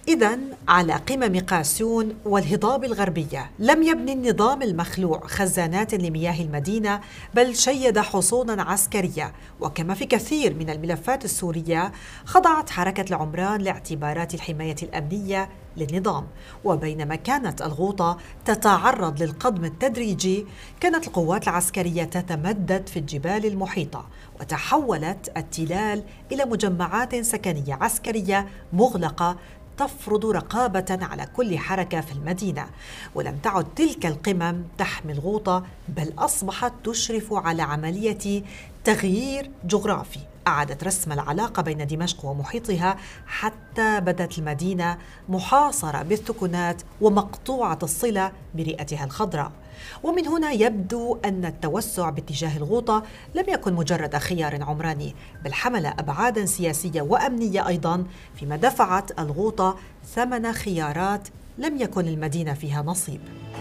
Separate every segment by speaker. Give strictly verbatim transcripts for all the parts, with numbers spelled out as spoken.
Speaker 1: إذن على قمم قاسيون والهضاب الغربية لم يبني النظام المخلوع خزانات لمياه المدينة، بل شيد حصونا عسكرية. وكما في كثير من الملفات السورية، خضعت حركة العمران لاعتبارات الحماية الأمنية للنظام. وبينما كانت الغوطة تتعرض للقضم التدريجي، كانت القوات العسكرية تتمدد في الجبال المحيطة، وتحولت التلال إلى مجمعات سكنية عسكرية مغلقة تفرض رقابة على كل حركة في المدينة. ولم تعد تلك القمم تحمي الغوطة، بل أصبحت تشرف على عملية تغيير جغرافي أعادت رسم العلاقة بين دمشق ومحيطها، حتى بدت المدينة محاصرة بالسكنات ومقطوعة الصلة برئتها الخضراء. ومن هنا يبدو أن التوسع باتجاه الغوطة لم يكن مجرد خيار عمراني، بل حمل أبعاداً سياسية وأمنية أيضاً، فيما دفعت الغوطة ثمن خيارات لم يكن للمدينة فيها نصيب.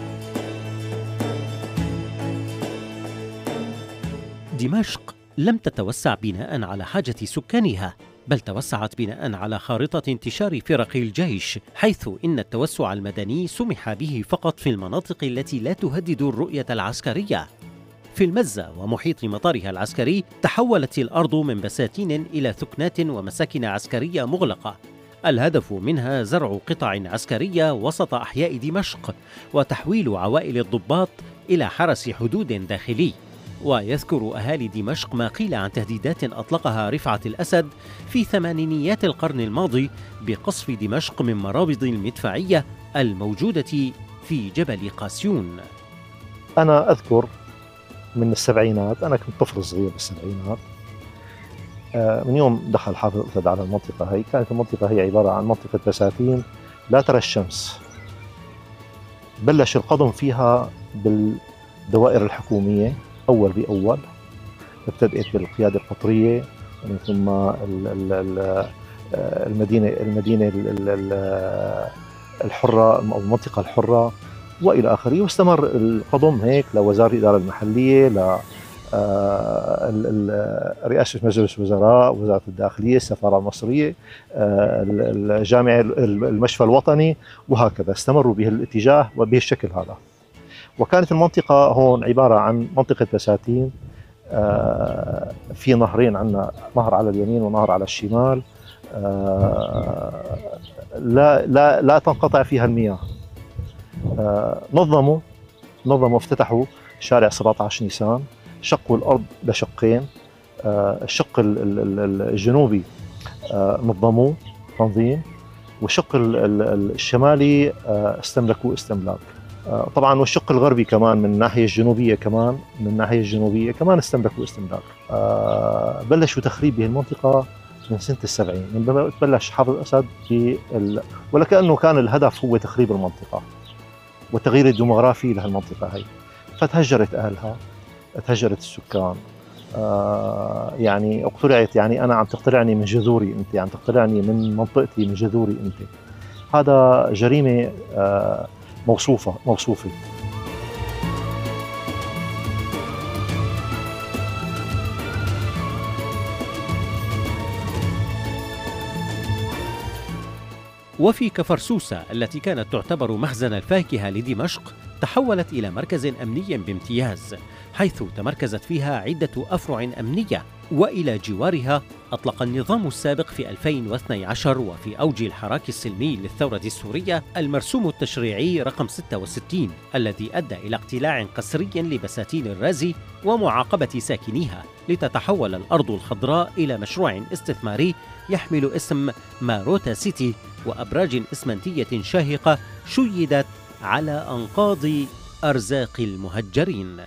Speaker 2: دمشق لم تتوسع بناء على حاجة سكانها، بل توسعت بناء على خارطة انتشار فرق الجيش، حيث إن التوسع المدني سمح به فقط في المناطق التي لا تهدد الرؤية العسكرية. في المزة ومحيط مطارها العسكري تحولت الأرض من بساتين إلى ثكنات ومساكن عسكرية مغلقة، الهدف منها زرع قطع عسكرية وسط أحياء دمشق، وتحويل عوائل الضباط إلى حرس حدود داخلي. ويذكر أهالي دمشق ما قيل عن تهديدات أطلقها رفعت الأسد في ثمانينيات القرن الماضي بقصف دمشق من مرابض المدفعية الموجودة في جبل قاسيون.
Speaker 3: أنا أذكر من السبعينات، أنا كنت طفل صغير بالسبعينات، من يوم دخل حافظ الأسد على المنطقة هي، كانت المنطقة هي عبارة عن منطقة بساتين لا ترى الشمس. بلش القضم فيها بالدوائر الحكومية أول بأول، ابتدأت بالقيادة القطرية، ومن ثم المدينة المدينة الحرة أو المنطقة الحرة وإلى آخره. واستمر القضم هيك لوزارة الإدارة المحلية، ل رئاسة مجلس الوزراء، وزارة الداخلية، السفارة المصرية، الجامعة، المشفى الوطني، وهكذا استمروا بهالاتجاه وبهالشكل هذا. وكانت المنطقة هون عبارة عن منطقة بساتين، في نهرين، عندنا نهر على اليمين ونهر على الشمال، لا لا لا تنقطع فيها المياه. نظموا نظموا افتتحوا شارع سبعة عشر نيسان، شقوا الأرض لشقين. الشق الجنوبي نظموه تنظيم، والشق الشمالي استملكوه استملاك. طبعا والشق الغربي كمان من الناحية الجنوبية كمان من الناحية الجنوبية كمان استملكوا استملاك. بلشوا تخريب به المنطقة من سنة السبعين، من بلش حافظ الأسد في ال... ولكأنه كان الهدف هو تخريب المنطقة والتغيير الديموغرافي لهالمنطقة هي. فتهجرت أهلها، تهجرت السكان، آه يعني اقتلعت. يعني أنا عم تقتلعني من جذوري أنت، عم تقتلعني من منطقتي، من جذوري أنت. هذا جريمة آه موصوفة موصوفة.
Speaker 2: وفي كفرسوسة التي كانت تعتبر مخزن الفاكهة لدمشق، تحولت إلى مركز أمني بامتياز، حيث تمركزت فيها عدة أفرع أمنية. وإلى جوارها أطلق النظام السابق في ألفين واثني عشر وفي أوج الحراك السلمي للثورة السورية المرسوم التشريعي رقم ستة وستين، الذي أدى إلى اقتلاع قسري لبساتين الرازي ومعاقبة ساكنيها، لتتحول الأرض الخضراء إلى مشروع استثماري يحمل اسم ماروتا سيتي وأبراج إسمنتية شاهقة شيدت على أنقاض أرزاق المهجرين.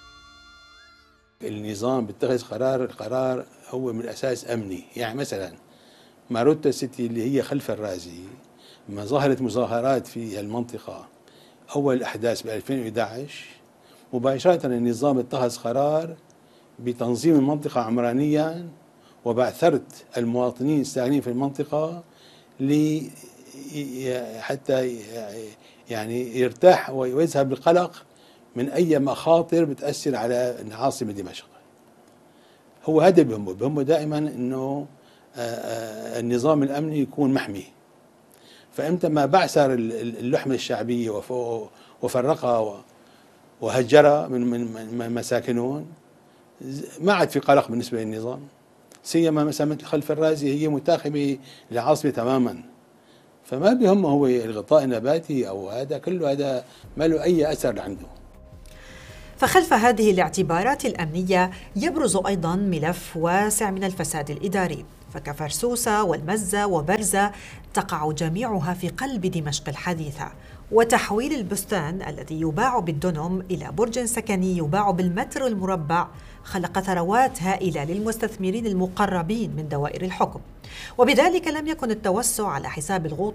Speaker 4: النظام بيتخذ قرار، القرار هو من الأساس أمني. يعني مثلا ماروتا سيتي اللي هي خلف الرازي، لما ظهرت مظاهرات في المنطقة أول الأحداث ب ألفين وإحدى عشر، مباشرة النظام اتخذ قرار بتنظيم المنطقة عمرانيا وبعثرة المواطنين الساكنين في المنطقة لي حتى يعني يرتاح ويذهب القلق من أي مخاطر بتأثر على عاصمة دمشق. هو هذا بهمه بهمه دائما أنه النظام الأمني يكون محمي. فإمتى ما بعثر اللحمة الشعبية وفرقها وهجرها من من مساكنهم، ما عاد في قلق بالنسبة للنظام، سيما مثلا مثل خلف الرازي هي متاخمة للعاصمة تماما، فما بيهمه هو الغطاء النباتي أو هذا كله، هذا ما له أي أثر عنده.
Speaker 1: فخلف هذه الاعتبارات الأمنية يبرز أيضاً ملف واسع من الفساد الإداري، فكفرسوسة والمزة وبرزة تقع جميعها في قلب دمشق الحديثة، وتحويل البستان الذي يباع بالدنم إلى برج سكني يباع بالمتر المربع خلق ثروات هائلة للمستثمرين المقربين من دوائر الحكم، وبذلك لم يكن التوسع على حساب الغوط